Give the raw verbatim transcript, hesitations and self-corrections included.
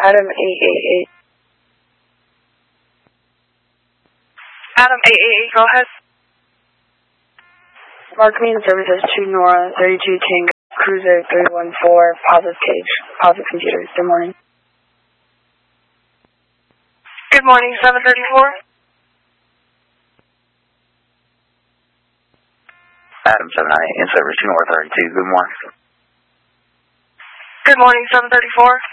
Adam eight eight eight. Adam eight eight eight, go ahead. Mark me in services to Nora, thirty-two Tango, Cruiser three one four, positive cage, positive computers. Good morning. Good morning, seven thirty-four. Adam seven nine eight, in service to Nora thirty-two. Good morning. Good morning, seven thirty-four.